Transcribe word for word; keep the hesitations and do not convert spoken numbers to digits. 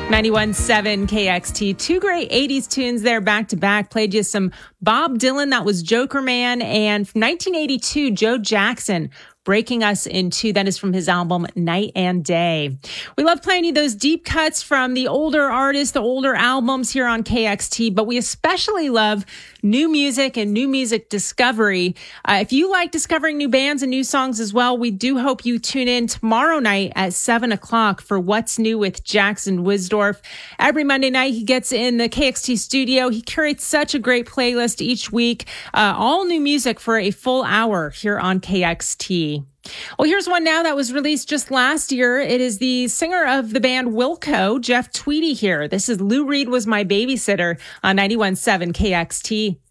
ninety-one point seven K X T. Two great eighties tunes there back to back. Played you some Bob Dylan. That was Joker Man. And from nineteen eighty-two, Joe Jackson, Breaking Us in Two. That is from his album Night and Day. We love playing you those deep cuts from the older artists, the older albums here on K X T, but we especially love new music and new music discovery. Uh, if you like discovering new bands and new songs as well, we do hope you tune in tomorrow night at seven o'clock for What's New with Jackson Wisdorf. Every Monday night, he gets in the K X T studio. He curates such a great playlist each week, uh, all new music for a full hour here on K X T. Well, here's one now that was released just last year. It is the singer of the band Wilco, Jeff Tweedy here. This is Lou Reed Was My Babysitter on ninety-one point seven K X T.